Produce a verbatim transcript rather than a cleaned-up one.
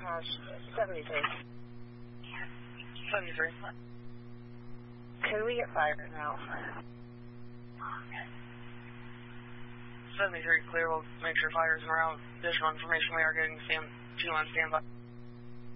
Uh, seventy-three. seventy-three. Could we get fire now? seventy-three, clear. We'll make sure fire's around. Additional information we are getting. Stand, two on standby.